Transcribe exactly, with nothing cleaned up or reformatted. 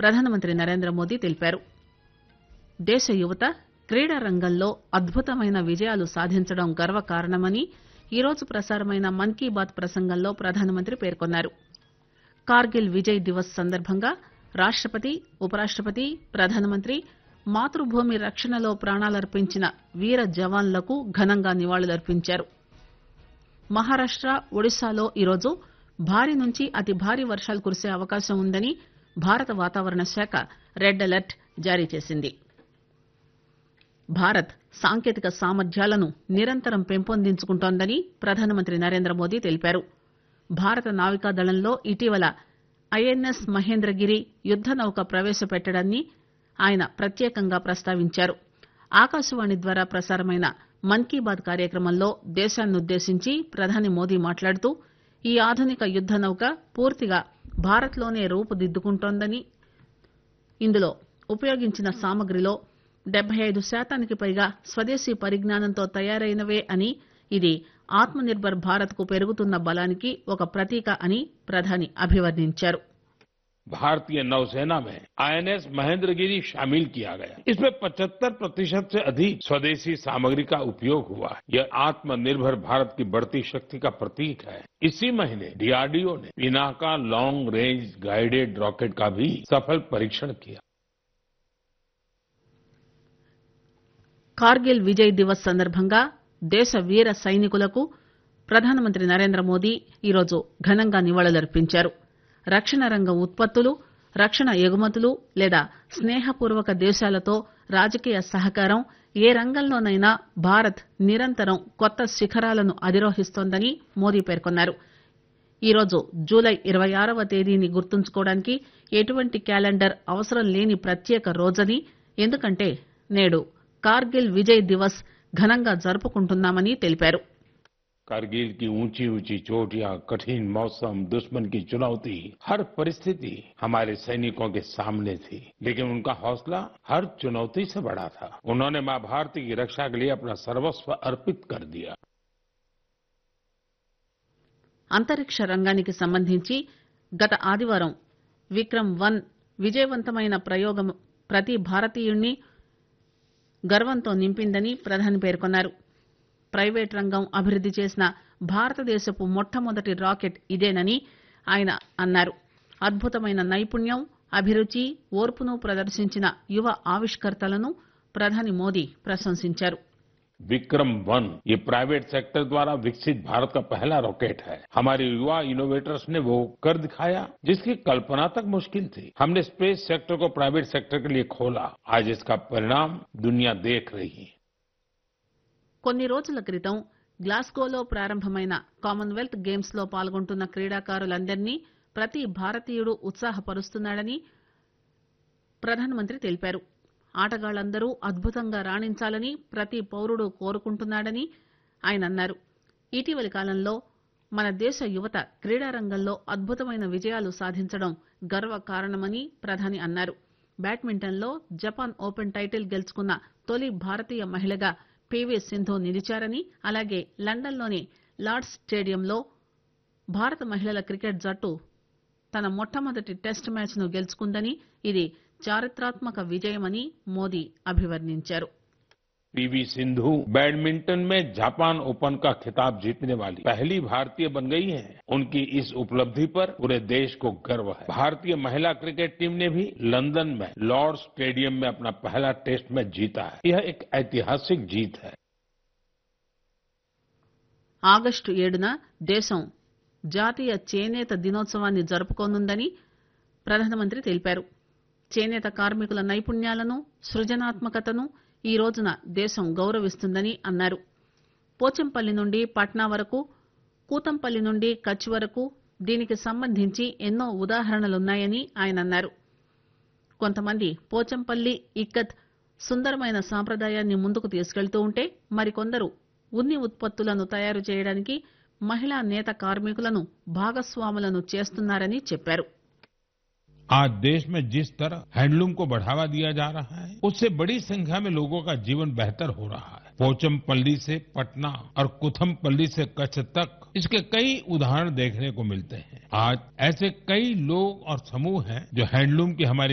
ప్రధానమంత్రి నరేంద్ర మోదీ తెలిపారు. దేశ యువత క్రీడా రంగంలో అద్భుతమైన విజయాలు సాధించడం గర్వకారణమని ఈరోజు ప్రసారమైన మన్ కీ బాత్ ప్రసంగంలో ప్రధానమంత్రి పేర్కొన్నారు. కార్గిల్ విజయ్ దివస్ సందర్భంగా రాష్టపతి, ఉపరాష్టపతి, ప్రధానమంత్రి మాతృభూమి రక్షణలో ప్రాణాలర్పించిన వీర జవాన్లకు ఘనంగా నివాళులర్పించారు. మహారాష్ట, ఒడిశాలో ఈరోజు భారీ నుంచి అతి భారీ వర్షాలు కురిసే అవకాశం ఉందని భారత వాతావరణ శాఖ రెడ్ అలర్ట్ జారీ చేసింది. భారత్ సాంకేతిక సామర్థ్యాలను నిరంతరం పెంపొందించుకుంటోందని ప్రధానమంత్రి నరేంద్ర మోదీ తెలిపారు. భారత నావికాదళంలో ఇటీవల ఐఎన్ఎస్ మహేంద్రగిరి యుద్ద నౌక ప్రవేశపెట్టడాన్ని ఆయన ప్రత్యేకంగా ప్రస్తావించారు. ఆకాశవాణి ద్వారా ప్రసారమైన మన్ కీ బాత్ కార్యక్రమంలో దేశాన్నుద్దేశించి ప్రధాని మోదీ మాట్లాడుతూ ఈ ఆధునిక యుద్ద నౌక పూర్తిగా భారత్లోనే రూపుదిద్దుకుంటోందని, ఇందులో ఉపయోగించిన సామగ్రిలో డెబ్బై ఐదు శాతానికి పైగా స్వదేశీ పరిజ్ఞానంతో తయారైనవే అని, ఇది ఆత్మ నిర్భర్ భారత్ కు పెరుగుతున్న బలానికి ఒక ప్రతీక అని ప్రధాని అభివర్ణించారు. भारतीय नौसेना में आईएनएस महेंद्रगिरी शामिल किया गया. इसमें पचहत्तर प्रतिशत से अधिक स्वदेशी सामग्री का उपयोग हुआ है. यह आत्मनिर्भर भारत की बढ़ती शक्ति का प्रतीक है. इसी महीने डीआरडीओ ने Pinaka long range guided rocket का भी सफल परीक्षण किया. కార్గిల్ విజయ్ దివస్ సందర్భంగా దేశ వీర సైనికులకు ప్రధానమంత్రి నరేంద్ర మోదీ ఈరోజు ఘనంగా నివాళులర్పించారు. రక్షణ రంగ ఉత్పత్తులు, రక్షణ ఎగుమతులు లేదా స్నేహపూర్వక దేశాలతో రాజకీయ సహకారం ఏ రంగంలోనైనా భారత్ నిరంతరం కొత్త శిఖరాలను అధిరోహిస్తోందని మోదీ పేర్కొన్నారు. ఈరోజు జూలై ఇరవై ఆరవ తేదీని గుర్తుంచుకోవడానికి ఎటువంటి క్యాలెండర్ అవసరం లేని ప్రత్యేక రోజని, ఎందుకంటే నేడు కార్గిల్ విజయ్ దివస్ ఘనంగా జరుపుకుంటున్నామని తెలిపారు. कारगिल की ऊंची ऊंची चोटियां, कठिन मौसम, दुश्मन की चुनौती, हर परिस्थिति हमारे सैनिकों के सामने थी, लेकिन उनका हौसला हर चुनौती से बड़ा था. उन्होंने मां भारती की रक्षा के लिए अपना सर्वस्व अर्पित कर दिया. అంతరిక్ష రంగానికి సంబంధించి గత ఆదివారం విక్రమ్ వన్ విజయవంతమైన ప్రయోగం ప్రతి భారతీయుణ్ణి గర్వంతో నింపిందని ప్రధాని పేర్కొన్నారు. ప్రైవేట్ రంగం అభివృద్ది చేసిన భారతదేశపు మొట్టమొదటి రాకెట్ ఇదేనని ఆయన అన్నారు. అద్భుతమైన నైపుణ్యం, అభిరుచి, ఓర్పును ప్రదర్శించిన యువ ఆవిష్కర్తలను ప్రధాని మోదీ ప్రశంసించారు. विक्रम वन ये प्राइवेट सेक्टर द्वारा विकसित भारत का पहला रॉकेट है. हमारे युवा इनोवेटर्स ने वो कर दिखाया जिसकी कल्पना तक मुश्किल थी. हमने स्पेस सेक्टर को प्राइवेट सेक्टर के लिए खोला. आज इसका परिणाम दुनिया देख रही है. కొన్ని రోజుల క్రితం గ్లాస్గోలో ప్రారంభమైన కామన్వెల్త్ గేమ్స్ లో పాల్గొంటున్న క్రీడాకారులందరినీ ప్రతి భారతీయుడు ఉత్సాహపరుస్తున్నాడని ప్రధానమంత్రి తెలిపారు. ఆటగాళ్లందరూ అద్భుతంగా రాణించాలని ప్రతి పౌరుడు కోరుకుంటున్నాడని ఆయన అన్నారు. ఇటీవలి కాలంలో మన దేశ యువత క్రీడారంగంలో అద్భుతమైన విజయాలు సాధించడం గర్వకారణమని ప్రధాని అన్నారు. బ్యాడ్మింటన్ లో జపాన్ ఓపెన్ టైటిల్ గెలుచుకున్న తొలి భారతీయ మహిళగా పీవీ సింధు నిలిచారని, అలాగే లండన్లోని లార్డ్స్ స్టేడియంలో భారత మహిళల క్రికెట్ జట్టు తన మొట్టమొదటి టెస్ట్ మ్యాచ్ ను గెలుచుకుందని, ఇది చారిత్రాత్మక విజయమని మోదీ అభివర్ణించారు. पीवी सिंधु बैडमिंटन में जापान ओपन का खिताब जीतने वाली पहली भारतीय बन गई हैं. उनकी इस उपलब्धि पर पूरे देश को गर्व है. भारतीय महिला क्रिकेट टीम ने भी लंदन में लॉर्ड्स स्टेडियम में अपना पहला टेस्ट मैच जीता है. यह एक ऐतिहासिक जीत है. ఆగస్టు ఏడున దేశం జాతీయ చేనేత దినోత్సవాన్ని జరుపుకోనుందని ప్రధానమంత్రి తెలిపారు. చేనేత కార్మికుల నైపుణ్యాలను, సృజనాత్మకతను ఈ రోజున దేశం గౌరవిస్తుందని అన్నారు. పోచంపల్లి నుండి పట్నా వరకు, కూతంపల్లి నుండి కచ్ వరకు దీనికి సంబంధించి ఎన్నో ఉదాహరణలున్నాయని ఆయన అన్నారు. కొంతమంది పోచంపల్లి ఇక్కత్ సుందరమైన సాంప్రదాయాన్ని ముందుకు తీసుకెళ్తూ ఉంటే, మరికొందరు ఉన్ని ఉత్పత్తులను తయారు చేయడానికి మహిళా నేత కార్మికులను భాగస్వాములను చేస్తున్నారని చెప్పారు. आज देश में जिस तरह हैंडलूम को बढ़ावा दिया जा रहा है, उससे बड़ी संख्या में लोगों का जीवन बेहतर हो रहा है. पोचमपल्ली से पटना और कुथमपल्ली से कच्छ तक इसके कई उदाहरण देखने को मिलते हैं. आज ऐसे कई लोग और समूह हैं जो हैंडलूम की हमारी